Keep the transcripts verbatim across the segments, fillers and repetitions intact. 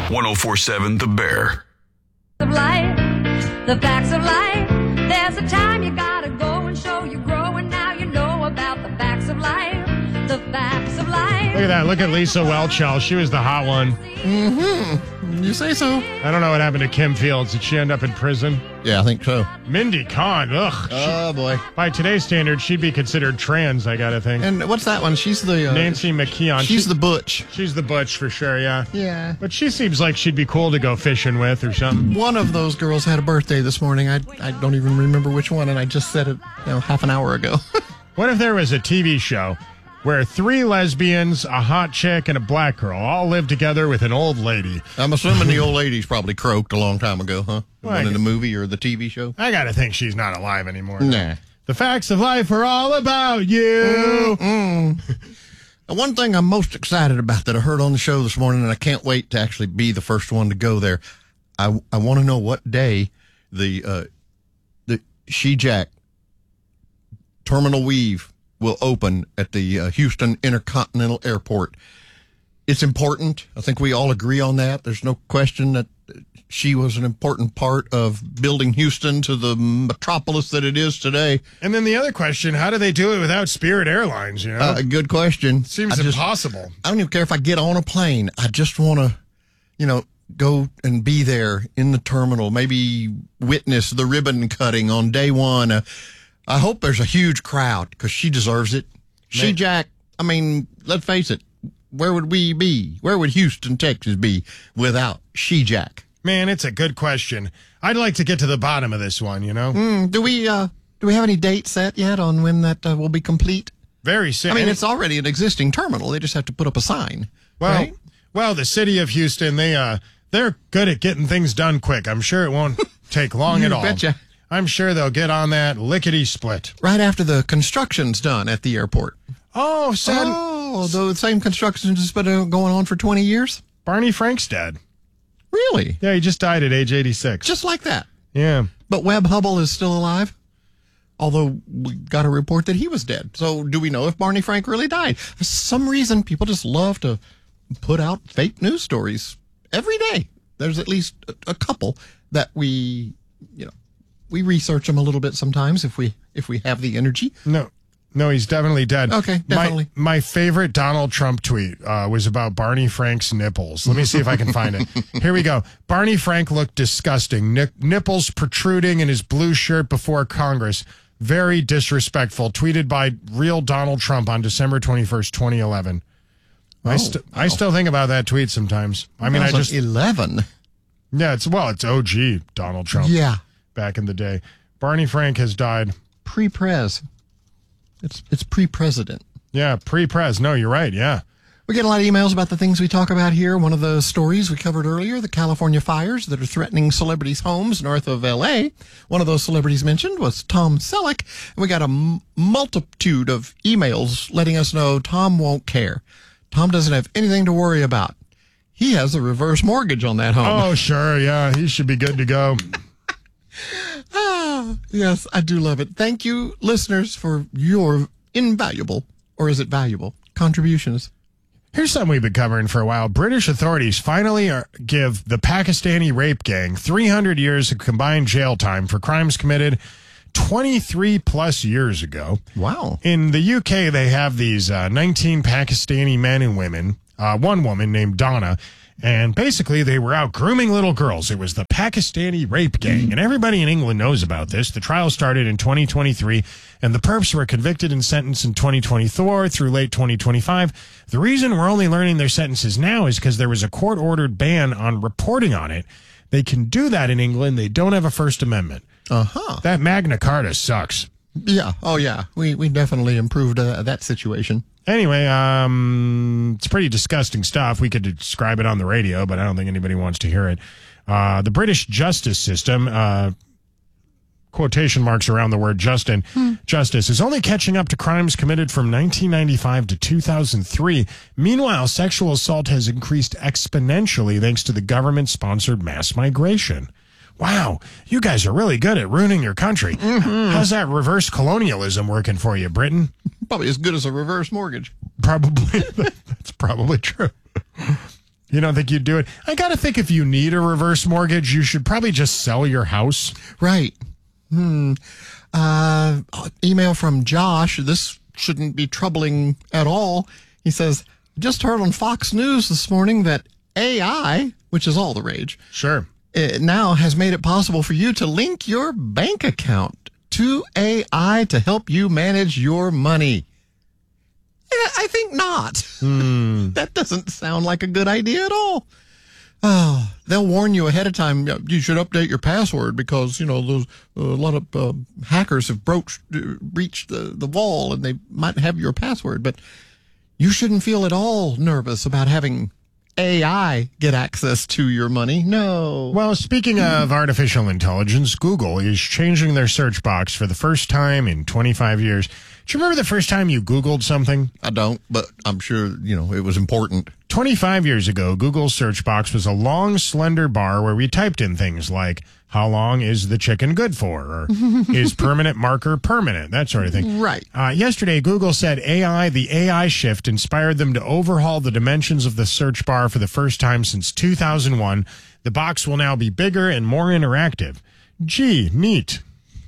one oh four point seven The Bear. Of life, the facts of life. There's a time you gotta go and show you grow, and now you know about the facts of life. The facts of life. Look at that. Look at Lisa Welchel. She was the hot one. Mm-hmm. You say so. I don't know what happened to Kim Fields. Did she end up in prison? Yeah, I think so. Mindy Kahn. Ugh. Oh, she, boy. By today's standards, she'd be considered trans, I gotta think. And what's that one? She's the... Uh, Nancy McKeon. She's she, the butch. She's the butch for sure, yeah. Yeah. But she seems like she'd be cool to go fishing with or something. One of those girls had a birthday this morning. I, I don't even remember which one, and I just said it you know, half an hour ago. What if there was a T V show where three lesbians, a hot chick, and a black girl all live together with an old lady? I'm assuming the old lady's probably croaked a long time ago, huh? The Well, one I in the guess- movie or the T V show? I gotta think she's not alive anymore. Nah. The facts of life are all about you. Mm. The one thing I'm most excited about that I heard on the show this morning, and I can't wait to actually be the first one to go there. I, I want to know what day the uh, the She-Jack Terminal Weave will open at the uh, Houston Intercontinental Airport. It's important. I think we all agree on that. There's no question that she was an important part of building Houston to the metropolis that it is today. And then the other question, how do they do it without Spirit Airlines, you know? Uh, good question. Seems I just- impossible. I don't even care if I get on a plane. I just want to, you know, go and be there in the terminal, maybe witness the ribbon cutting on day one. Uh, I hope there's a huge crowd because she deserves it. She Jack, I mean, let's face it. Where would we be? Where would Houston, Texas be without She Jack? Man, it's a good question. I'd like to get to the bottom of this one, you know? Mm, do we uh, do we have any date set yet on when that uh, will be complete? Very soon. I mean, it's already an existing terminal. They just have to put up a sign. Well, right? well, the city of Houston, they uh they're good at getting things done quick. I'm sure it won't take long You at all. betcha. I'm sure they'll get on that lickety split. Right after the construction's done at the airport. Oh, sad. Oh, the same construction has been uh, going on for twenty years? Barney Frank's dead. Really? Yeah, he just died at age eighty-six. Just like that. Yeah. But Webb Hubble is still alive? Although we got a report that he was dead. So do we know if Barney Frank really died? For some reason, people just love to put out fake news stories every day. There's at least a, a couple that we, you know, we research them a little bit sometimes if we if we have the energy. No. No, he's definitely dead. Okay, definitely. My, my favorite Donald Trump tweet uh, was about Barney Frank's nipples. Let me see if I can find it. Here we go. Barney Frank looked disgusting. Nip- nipples protruding in his blue shirt before Congress. Very disrespectful. Tweeted by real Donald Trump on December twenty-first, twenty eleven. I, Oh, st- wow. I still think about that tweet sometimes. I mean, I just... eleven. Yeah, it's, well, it's O G Donald Trump. Yeah. Back in the day. Barney Frank has died. Pre-pres. It's it's pre-president. Yeah, pre-pres. No, you're right. Yeah. We get a lot of emails about the things we talk about here. One of the stories we covered earlier, the California fires that are threatening celebrities' homes north of L A. One of those celebrities mentioned was Tom Selleck. And we got a m- multitude of emails letting us know Tom won't care. Tom doesn't have anything to worry about. He has a reverse mortgage on that home. Oh, sure. Yeah, he should be good to go. Ah, yes, I do love it. Thank you, listeners, for your invaluable, or is it valuable, contributions. Here's something we've been covering for a while. British authorities finally are, give the Pakistani rape gang three hundred years of combined jail time for crimes committed twenty-three plus years ago. Wow. In the U K, they have these uh, nineteen Pakistani men and women, uh, one woman named Donna, and basically they were out grooming little girls. It was the Pakistani rape gang, and everybody in England knows about this. The trial started in twenty twenty-three, and the perps were convicted and sentenced in twenty twenty-four through late twenty twenty-five. The reason we're only learning their sentences now is because there was a court-ordered ban on reporting on it. They can do that in England. They don't have a First Amendment. Uh-huh. That Magna Carta sucks. Yeah. Oh, yeah. We we definitely improved uh, that situation. Anyway, um, it's pretty disgusting stuff. We could describe it on the radio, but I don't think anybody wants to hear it. Uh, the British justice system, uh, quotation marks around the word Justin, hmm. justice, is only catching up to crimes committed from nineteen ninety-five to two thousand three. Meanwhile, sexual assault has increased exponentially thanks to the government-sponsored mass migration. Wow, you guys are really good at ruining your country. Mm-hmm. How's that reverse colonialism working for you, Britain? Probably as good as a reverse mortgage. Probably. That's probably true. You don't think you'd do it? I got to think if you need a reverse mortgage, you should probably just sell your house. Right. Hmm. Uh, email from Josh. This shouldn't be troubling at all. He says, just heard on Fox News this morning that A I, which is all the rage, Sure. it now has made it possible for you to link your bank account to A I to help you manage your money. Yeah, I think not. Hmm. That doesn't sound like a good idea at all. Oh, they'll warn you ahead of time. You should update your password because, you know, those uh, a lot of uh, hackers have broached, uh, breached the, the wall and they might have your password. But you shouldn't feel at all nervous about having A I get access to your money. No. Well, speaking of artificial intelligence, Google is changing their search box for the first time in twenty-five years. Do you remember the first time you Googled something? I don't, but I'm sure, you know, it was important. twenty-five years ago, Google's search box was a long, slender bar where we typed in things like, how long is the chicken good for? Or is permanent marker permanent? That sort of thing. Right. Uh, yesterday, Google said A I, the A I shift inspired them to overhaul the dimensions of the search bar for the first time since two thousand one. The box will now be bigger and more interactive. Gee, neat.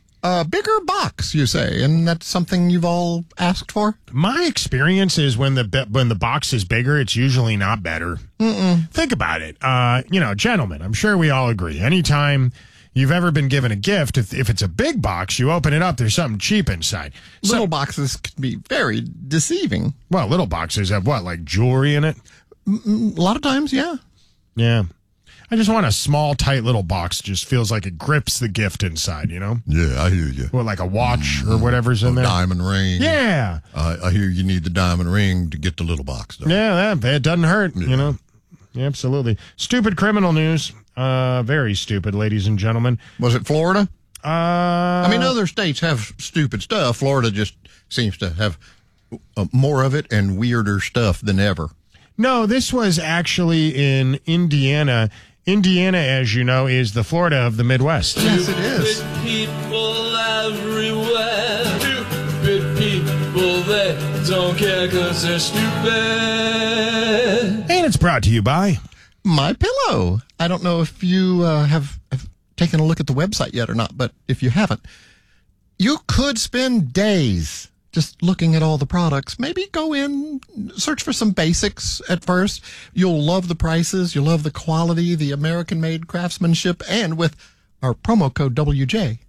A bigger box, you say, and that's something you've all asked for? My experience is when the when the box is bigger, it's usually not better. Mm-mm. Think about it. Uh, you know, gentlemen, I'm sure we all agree. Anytime you've ever been given a gift, if, if it's a big box, you open it up, there's something cheap inside. Little So, boxes can be very deceiving. well, little boxes have what, like jewelry in it? A lot of times, yeah. Yeah. I just want a small, tight little box. Just feels like it grips the gift inside, you know? Yeah, I hear you. Or like a watch or whatever's in A there. diamond ring. Yeah. Uh, I hear you need the diamond ring to get the little box, though. Yeah, that, it doesn't hurt, you know? Absolutely. Stupid criminal news. Uh, very stupid, ladies and gentlemen. Was it Florida? Uh, I mean, other states have stupid stuff. Florida just seems to have uh, more of it and weirder stuff than ever. no, this was actually in Indiana. Indiana, as you know, is the Florida of the Midwest. Yes, it is. Stupid people everywhere. Stupid people that don't care because they're stupid. And it's brought to you by... My Pillow. I don't know if you uh, have, have taken a look at the website yet or not, but if you haven't, you could spend days just looking at all the products. Maybe go in, search for some basics at first. You'll love the prices. You'll love the quality, the American-made craftsmanship. And with our promo code W J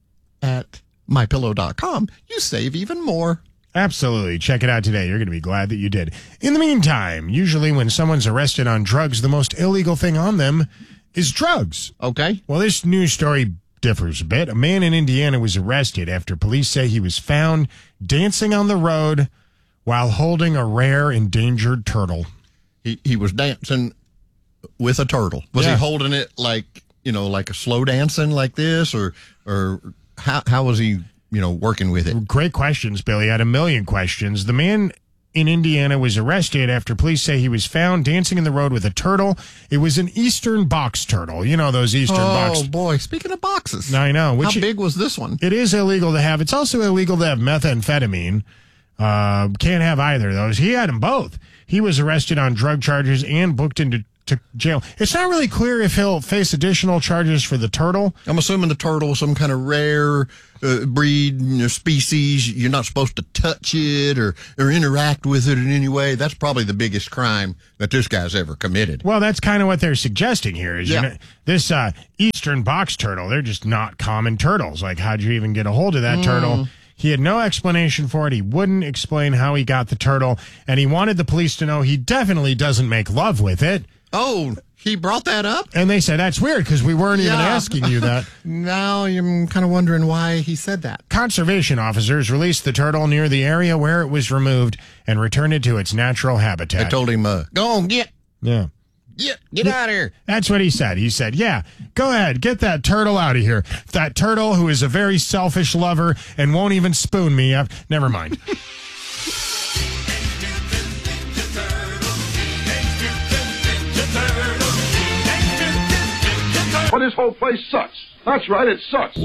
at my pillow dot com, you save even more. Absolutely. Check it out today. You're going to be glad that you did. In the meantime, usually when someone's arrested on drugs, the most illegal thing on them is drugs. Okay? Well, this news story differs a bit. A man in Indiana was arrested after police say he was found dancing on the road while holding a rare endangered turtle. He he was dancing with a turtle. Was Yeah. he holding it like, you know, like a slow dancing like this, or or how how was he, you know, working with it? Great questions, Billy. I had a million questions. The man in Indiana was arrested after police say he was found dancing in the road with a turtle. It was an eastern box turtle. You know those eastern Oh box. boy! Speaking of boxes, I know. how Which big was this one? it is illegal to have. It's also illegal to have methamphetamine. Uh, can't have either of those. He had them both. He was arrested on drug charges and booked into to jail. It's not really clear if he'll face additional charges for the turtle. I'm assuming the turtle is some kind of rare uh, breed, you know, species. You're not supposed to touch it or, or interact with it in any way. That's probably the biggest crime that this guy's ever committed. Well, that's kind of what they're suggesting here. Is Yeah. you know, this uh, eastern box turtle, they're just not common turtles. Like, how'd you even get a hold of that turtle? He had no explanation for it. He wouldn't explain how he got the turtle, and he wanted the police to know he definitely doesn't make love with it. Oh, he brought that up? And they said, that's weird because we weren't even Yeah. asking you that. Now I'm kind of wondering why he said that. Conservation officers released the turtle near the area where it was removed and returned it to its natural habitat. I told him, uh, go on, get, yeah. get, get out of here. That's what he said. He said, yeah, go ahead, get that turtle out of here. That turtle who is a very selfish lover and won't even spoon me up. Never mind. Well, this whole place sucks. That's right, it sucks.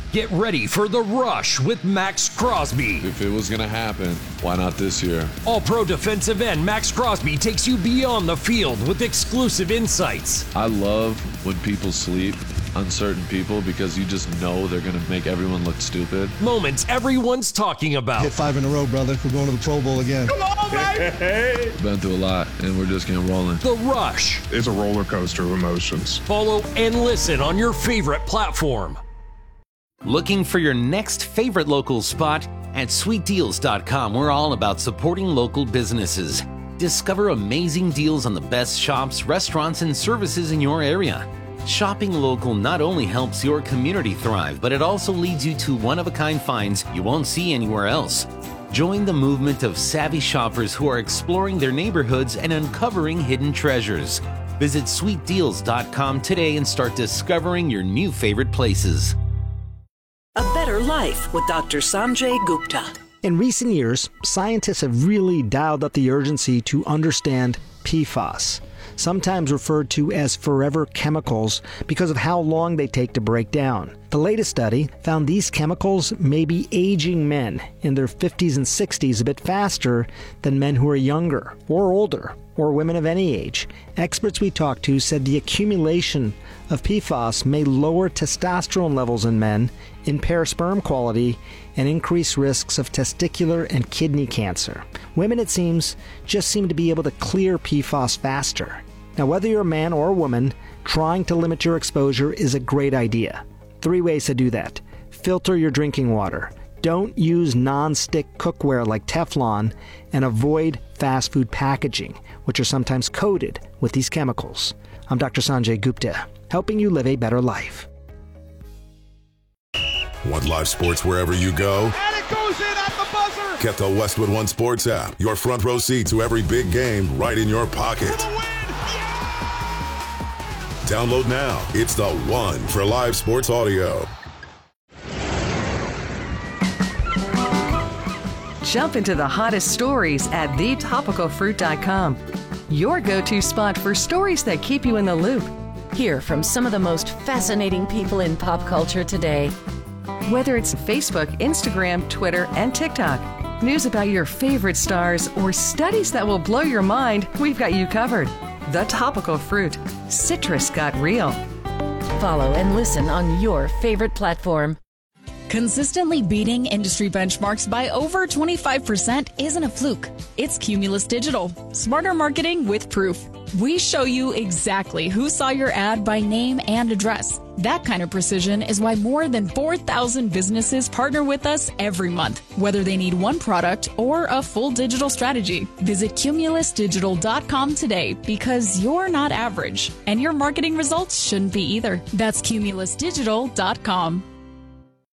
Get ready for The Rush with Max Crosby. If it was going to happen, why not this year? All-Pro defensive end Max Crosby takes you beyond the field with exclusive insights. I love when people sleep, uncertain people, because you just know they're going to make everyone look stupid. Moments everyone's talking about. Hit five in a row, brother. We're going to the Pro Bowl again. Come on, baby! Been through a lot, and we're just getting rolling. The Rush. It's a roller coaster of emotions. Follow and listen on your favorite platform. Looking for your next favorite local spot? At sweet deals dot com, we're all about supporting local businesses. Discover amazing deals on the best shops, restaurants, and services in your area. Shopping local not only helps your community thrive, but it also leads you to one-of-a-kind finds you won't see anywhere else. Join the movement of savvy shoppers who are exploring their neighborhoods and uncovering hidden treasures. Visit sweet deals dot com today and start discovering your new favorite places. A Better Life with Doctor Sanjay Gupta. In recent years, scientists have really dialed up the urgency to understand P FAS, sometimes referred to as forever chemicals because of how long they take to break down. The latest study found these chemicals may be aging men in their fifties and sixties a bit faster than men who are younger or older, or women of any age. Experts we talked to said the accumulation of P FAS may lower testosterone levels in men, impair sperm quality, and increase risks of testicular and kidney cancer. Women, it seems, just seem to be able to clear P FAS faster. Now, whether you're a man or a woman, trying to limit your exposure is a great idea. Three ways to do that. Filter your drinking water. Don't use non-stick cookware like Teflon, and avoid fast food packaging, which are sometimes coated with these chemicals. I'm Doctor Sanjay Gupta, helping you live a better life. Want live sports wherever you go? And it goes in at the buzzer! Get the Westwood One Sports app. Your front row seat to every big game right in your pocket. Download now. It's the one for live sports audio. Jump into the hottest stories at the topical fruit dot com. Your go-to spot for stories that keep you in the loop. Hear from some of the most fascinating people in pop culture today. Whether it's Facebook, Instagram, Twitter, and TikTok, news about your favorite stars, or studies that will blow your mind, we've got you covered. The Topical Fruit. Citrus got real. Follow and listen on your favorite platform. Consistently beating industry benchmarks by over twenty-five percent isn't a fluke. It's Cumulus Digital. Smarter marketing with proof. We show you exactly who saw your ad by name and address. That kind of precision is why more than four thousand businesses partner with us every month, whether they need one product or a full digital strategy. Visit cumulus digital dot com today, because you're not average, and your marketing results shouldn't be either. That's cumulus digital dot com.